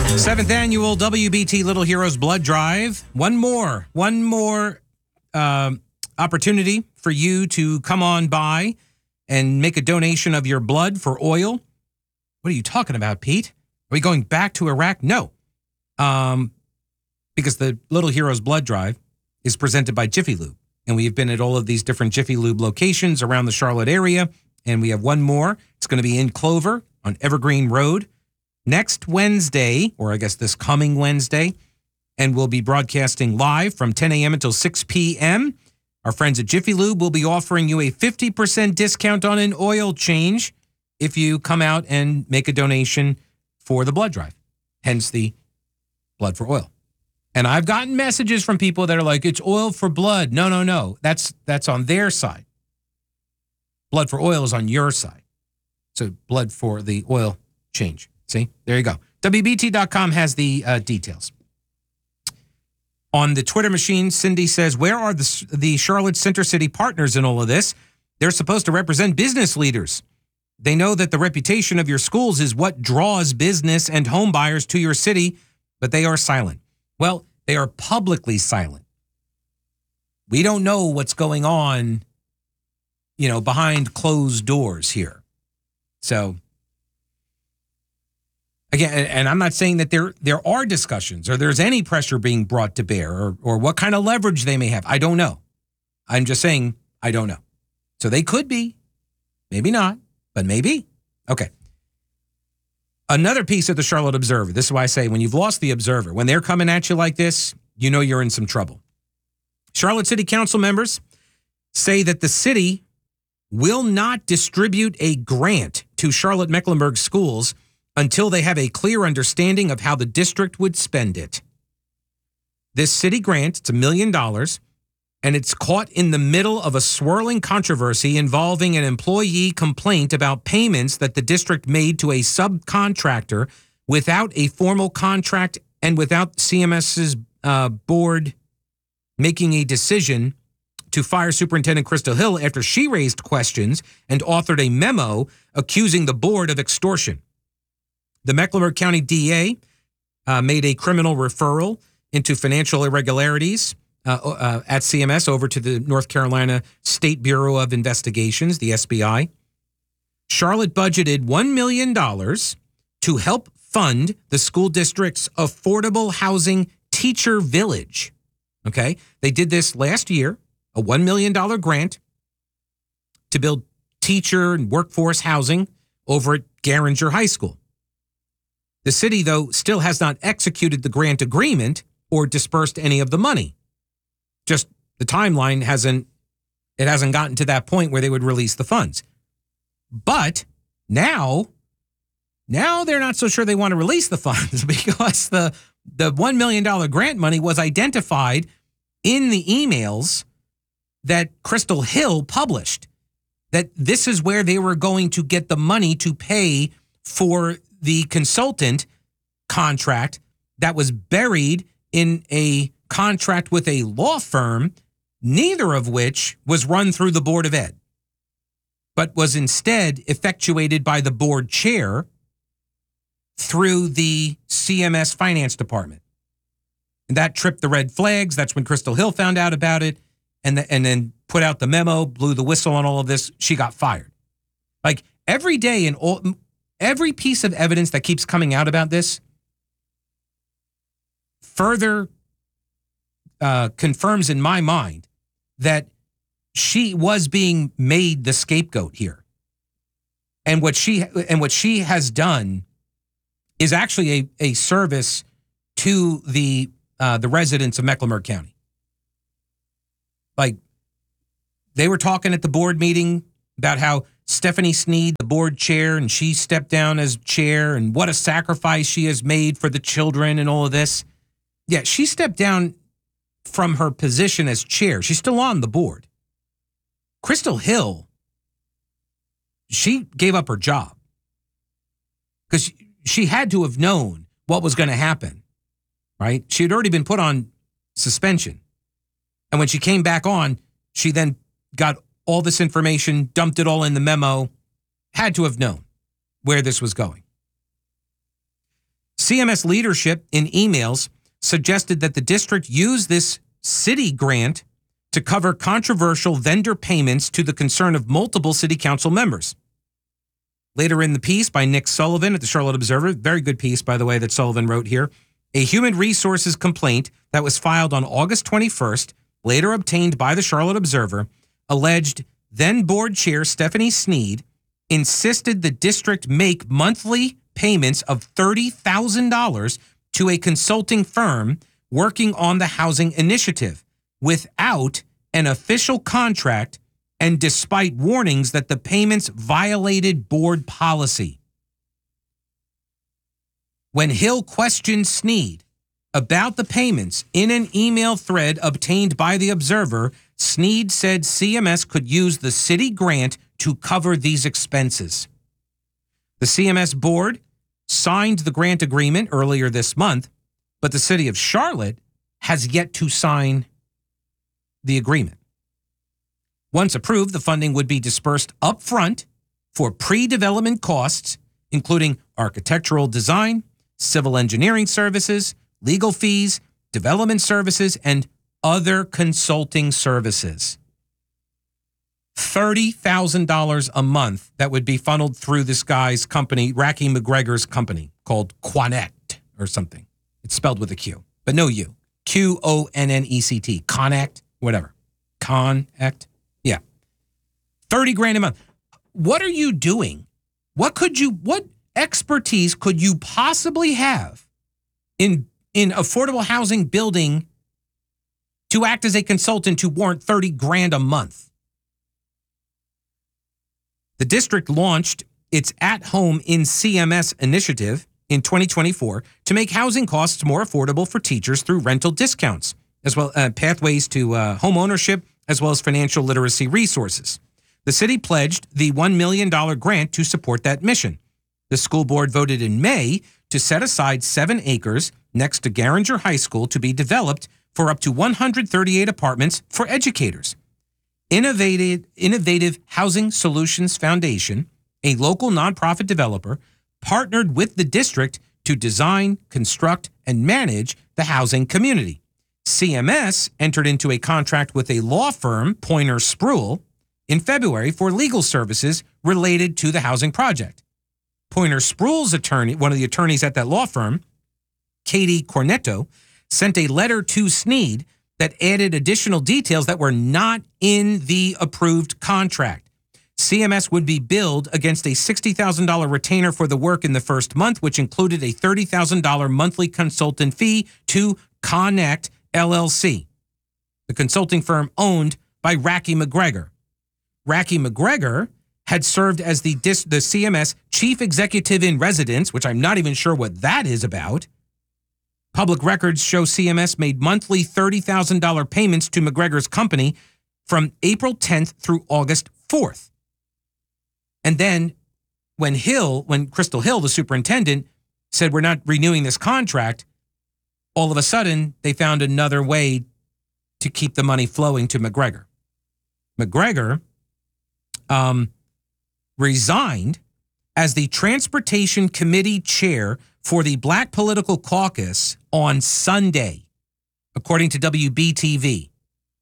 7th annual WBT Little Heroes Blood Drive. One more opportunity for you to come on by and make a donation of your blood for oil. What are you talking about, Pete? Are we going back to Iraq? No. Because the Little Heroes Blood Drive is presented by Jiffy Lube. And we've been at all of these different Jiffy Lube locations around the Charlotte area. And we have one more. It's going to be in Clover on Evergreen Road next Wednesday, or I guess this coming Wednesday. And we'll be broadcasting live from 10 a.m. until 6 p.m. Our friends at Jiffy Lube will be offering you a 50% discount on an oil change if you come out and make a donation for the blood drive, hence the blood for oil. And I've gotten messages from people that are like, it's oil for blood. No. That's on their side. Blood for oil is on your side. So blood for the oil change. See, there you go. WBT.com has the details. On the Twitter machine, Cindy says, where are the Charlotte Center City partners in all of this? They're supposed to represent business leaders. They know that the reputation of your schools is what draws business and home buyers to your city, but they are silent. Well, they are publicly silent. We don't know what's going on, behind closed doors here. So, again, and I'm not saying that there are discussions or there's any pressure being brought to bear or what kind of leverage they may have. I don't know. I'm just saying I don't know. So they could be, maybe not, but maybe. Okay. Another piece of the Charlotte Observer. This is why I say when you've lost the Observer, when they're coming at you like this, you know you're in some trouble. Charlotte City Council members say that the city will not distribute a grant to Charlotte-Mecklenburg schools until they have a clear understanding of how the district would spend it. This city grant, it's $1 million, and it's caught in the middle of a swirling controversy involving an employee complaint about payments that the district made to a subcontractor without a formal contract and without CMS's board making a decision to fire Superintendent Crystal Hill after she raised questions and authored a memo accusing the board of extortion. The Mecklenburg County DA made a criminal referral into financial irregularities at CMS over to the North Carolina State Bureau of Investigations, the SBI. Charlotte budgeted $1 million to help fund the school district's affordable housing teacher village. Okay, they did this last year, a $1 million grant to build teacher and workforce housing over at Garinger High School. The city, though, still has not executed the grant agreement or dispersed any of the money. Just the timeline hasn't gotten to that point where they would release the funds. But now they're not so sure they want to release the funds because the $1 million grant money was identified in the emails that Crystal Hill published, that this is where they were going to get the money to pay for the consultant contract that was buried in a contract with a law firm, neither of which was run through the Board of Ed, but was instead effectuated by the board chair through the CMS Finance Department. And that tripped the red flags. That's when Crystal Hill found out about it and then put out the memo, blew the whistle on all of this. She got fired. Like every day and every piece of evidence that keeps coming out about this further confirms in my mind that she was being made the scapegoat here. And what she has done is actually a service to the residents of Mecklenburg County. Like, they were talking at the board meeting about how Stephanie Sneed, the board chair, and she stepped down as chair, and what a sacrifice she has made for the children and all of this. Yeah, she stepped down from her position as chair. She's still on the board. Crystal Hill, she gave up her job because she had to have known what was going to happen, right? She had already been put on suspension. And when she came back on, she then got all this information, dumped it all in the memo, had to have known where this was going. CMS leadership in emails suggested that the district use this city grant to cover controversial vendor payments to the concern of multiple city council members. Later in the piece by Nick Sullivan at the Charlotte Observer, very good piece, by the way, that Sullivan wrote here, a human resources complaint that was filed on August 21st, later obtained by the Charlotte Observer, alleged then board chair Stephanie Snead insisted the district make monthly payments of $30,000 to a consulting firm working on the housing initiative without an official contract and despite warnings that the payments violated board policy. When Hill questioned Snead about the payments in an email thread obtained by the Observer, Snead said CMS could use the city grant to cover these expenses. The CMS board signed the grant agreement earlier this month, but the city of Charlotte has yet to sign the agreement. Once approved, the funding would be dispersed up front for pre-development costs, including architectural design, civil engineering services, legal fees, development services, and other consulting services. $30,000 a month that would be funneled through this guy's company, Racky McGregor's company, called Quonnect or something. It's spelled with a Q, but no U. Quonnect. Connect, whatever. Connect. Yeah. 30 grand a month. What are you doing? What expertise could you possibly have in affordable housing building to act as a consultant to warrant 30 grand a month? The district launched its At Home in CMS initiative in 2024 to make housing costs more affordable for teachers through rental discounts, as well as pathways to home ownership, as well as financial literacy resources. The city pledged the $1 million grant to support that mission. The school board voted in May to set aside 7 acres next to Garinger High School to be developed for up to 138 apartments for educators. Innovative Housing Solutions Foundation, a local nonprofit developer, partnered with the district to design, construct, and manage the housing community. CMS entered into a contract with a law firm, Poynter Spruill, in February for legal services related to the housing project. Poynter Spruill's attorney, one of the attorneys at that law firm, Katie Cornetto, sent a letter to Snead that added additional details that were not in the approved contract. CMS would be billed against a $60,000 retainer for the work in the first month, which included a $30,000 monthly consultant fee to Connect LLC, the consulting firm owned by Racky McGregor. Racky McGregor had served as the CMS chief executive in residence, which I'm not even sure what that is about. Public records show CMS made monthly $30,000 payments to McGregor's company from April 10th through August 4th. And then when Crystal Hill, the superintendent, said we're not renewing this contract, all of a sudden they found another way to keep the money flowing to McGregor. McGregor resigned as the Transportation Committee chair for the Black Political Caucus on Sunday, according to WBTV.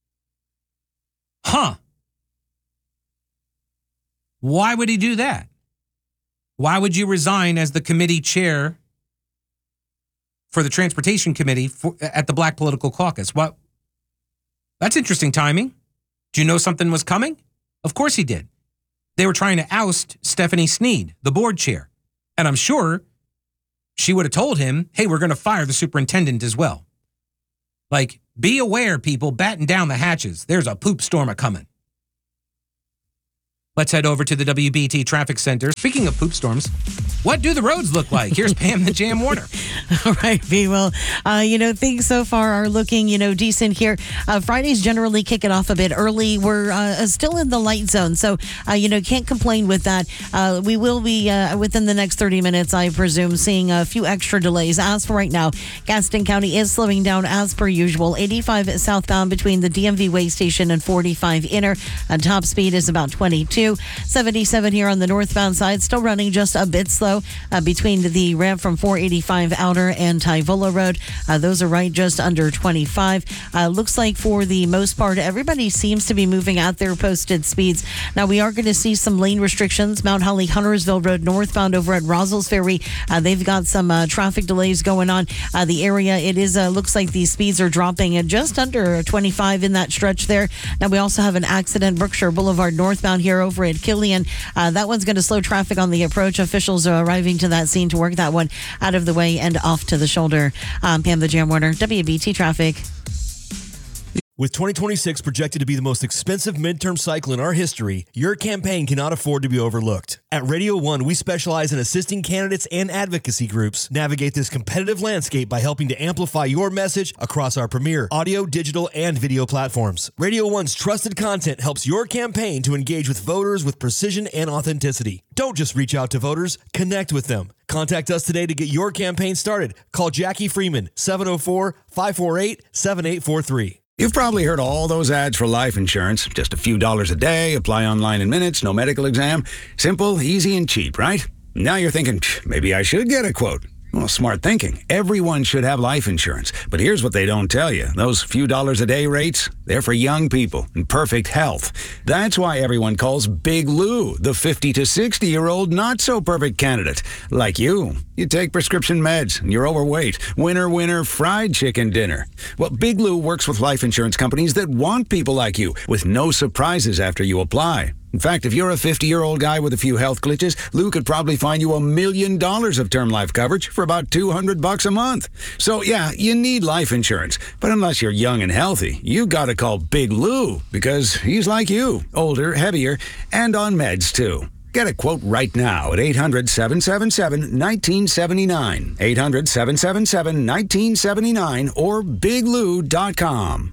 Why would he do that? Why would you resign as the committee chair for the Transportation Committee at the Black Political Caucus? What? That's interesting timing. Do you know something was coming? Of course he did. They were trying to oust Stephanie Snead, the board chair. And I'm sure she would have told him, hey, we're going to fire the superintendent as well. Like, be aware, people, batten down the hatches. There's a poop storm a-coming. Let's head over to the WBT Traffic Center. Speaking of poop storms, what do the roads look like? Here's Pam the Jam Warner. All right, B. Well, things so far are looking, decent here. Friday's generally kicking off a bit early. We're still in the light zone, so, can't complain with that. We will be, within the next 30 minutes, I presume, seeing a few extra delays. As for right now, Gaston County is slowing down as per usual. 85 southbound between the DMV Way Station and 45 inner. Top speed is about 22. 77 here on the northbound side, still running just a bit slow between the ramp from 485 outer Shoulder and Tyvola Road. Those are right just under 25. Looks like for the most part, everybody seems to be moving at their posted speeds. Now, we are going to see some lane restrictions. Mount Holly Huntersville Road northbound over at Roswell's Ferry. They've got some traffic delays going on. The area, it is looks like the speeds are dropping at just under 25 in that stretch there. Now, we also have an accident, Brookshire Boulevard northbound here over at Killian. That one's going to slow traffic on the approach. Officials are arriving to that scene to work that one out of the way and off to the shoulder. Pam the Jam Warner, WBT Traffic. With 2026 projected to be the most expensive midterm cycle in our history, your campaign cannot afford to be overlooked. At Radio 1, we specialize in assisting candidates and advocacy groups navigate this competitive landscape by helping to amplify your message across our premier audio, digital, and video platforms. Radio 1's trusted content helps your campaign to engage with voters with precision and authenticity. Don't just reach out to voters, connect with them. Contact us today to get your campaign started. Call Jackie Freeman, 704-548-7843. You've probably heard all those ads for life insurance. Just a few dollars a day, apply online in minutes, no medical exam. Simple, easy, and cheap, right? Now you're thinking, maybe I should get a quote. Well, smart thinking. Everyone should have life insurance. But here's what they don't tell you. Those few dollars a day rates, they're for young people in perfect health. That's why everyone calls Big Lou the 50 to 60-year-old not-so-perfect candidate. Like you. You take prescription meds and you're overweight. Winner, winner, fried chicken dinner. Well, Big Lou works with life insurance companies that want people like you with no surprises after you apply. In fact, if you're a 50-year-old guy with a few health glitches, Lou could probably find you $1 million of term life coverage for about $200 a month. So, yeah, you need life insurance. But unless you're young and healthy, you gotta call Big Lou because he's like you, older, heavier, and on meds, too. Get a quote right now at 800-777-1979, 800-777-1979, or biglou.com.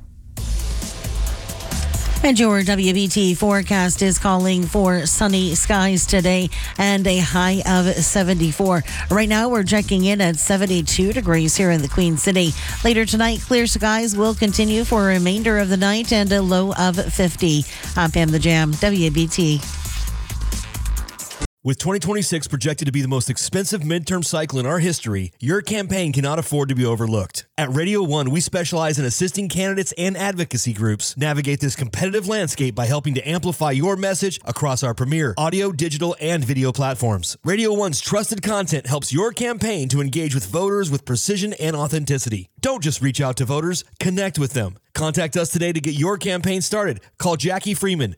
And your WBT forecast is calling for sunny skies today and a high of 74. Right now, we're checking in at 72 degrees here in the Queen City. Later tonight, clear skies will continue for a remainder of the night and a low of 50. I'm Pam the Jam, WBT. With 2026 projected to be the most expensive midterm cycle in our history, your campaign cannot afford to be overlooked. At Radio 1, we specialize in assisting candidates and advocacy groups navigate this competitive landscape by helping to amplify your message across our premier audio, digital, and video platforms. Radio 1's trusted content helps your campaign to engage with voters with precision and authenticity. Don't just reach out to voters, connect with them. Contact us today to get your campaign started. Call Jackie Freeman,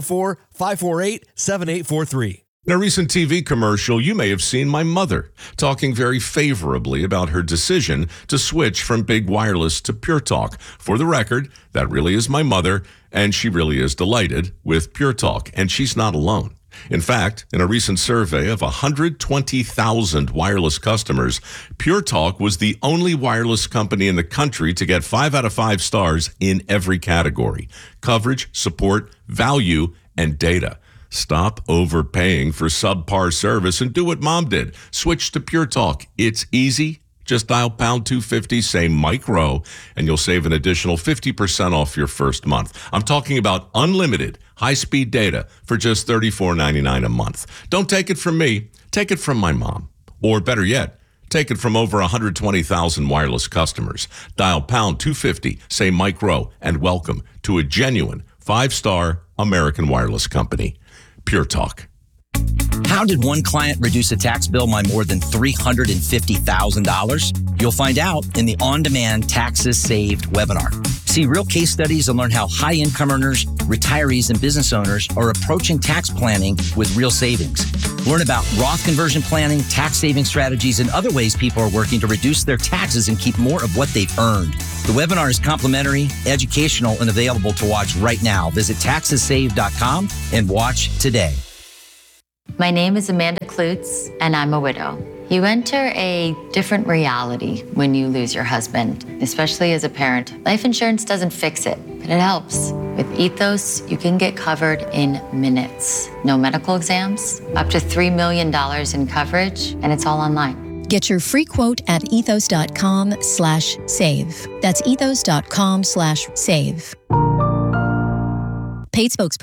704-548-7843. In a recent TV commercial, you may have seen my mother talking very favorably about her decision to switch from Big Wireless to Pure Talk. For the record, that really is my mother, and she really is delighted with Pure Talk, and she's not alone. In fact, in a recent survey of 120,000 wireless customers, Pure Talk was the only wireless company in the country to get 5 out of 5 stars in every category: coverage, support, value, and data. Stop overpaying for subpar service and do what Mom did. Switch to Pure Talk. It's easy. Just dial pound 250, say Mike Rowe, and you'll save an additional 50% off your first month. I'm talking about unlimited high-speed data for just $34.99 a month. Don't take it from me. Take it from my mom. Or better yet, take it from over 120,000 wireless customers. Dial pound 250, say Mike Rowe, and welcome to a genuine 5-star American wireless company. Pure Talk. How did one client reduce a tax bill by more than $350,000? You'll find out in the on-demand Taxes Saved webinar. See real case studies and learn how high-income earners, retirees, and business owners are approaching tax planning with real savings. Learn about Roth conversion planning, tax saving strategies, and other ways people are working to reduce their taxes and keep more of what they've earned. The webinar is complimentary, educational, and available to watch right now. Visit taxessaved.com and watch today. My name is Amanda Klutz, and I'm a widow. You enter a different reality when you lose your husband, especially as a parent. Life insurance doesn't fix it, but it helps. With Ethos, you can get covered in minutes. No medical exams, up to $3 million in coverage, and it's all online. Get your free quote at ethos.com/save. That's ethos.com/save. Paid spokesperson.